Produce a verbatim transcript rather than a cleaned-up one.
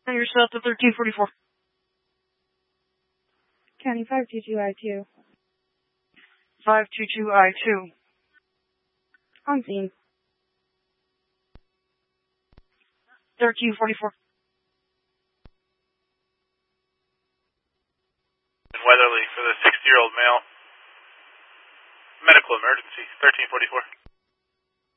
And you're south to thirteen forty-four. County five two two I two. five two two I two. On scene. thirteen forty-four. In Weatherly for the sixty-year-old male. Medical emergency, thirteen forty-four.